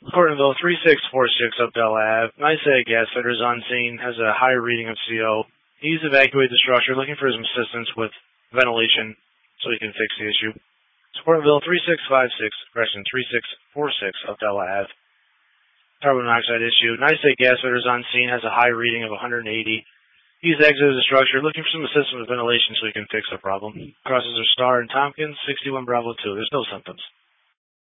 Hortonville 3646 Updell Ave. NYSEG gas fitters on scene has a high reading of CO. He's evacuated the structure looking for some assistance with ventilation so he can fix the issue. Hortonville 3656, correction 3646 Updell Ave. Carbon monoxide issue. NYSEG gas fitters on scene has a high reading of 180. He's exited the structure looking for some assistance with ventilation so he can fix the problem. Crosses are Star and Tompkins, 61 Bravo 2. There's no symptoms.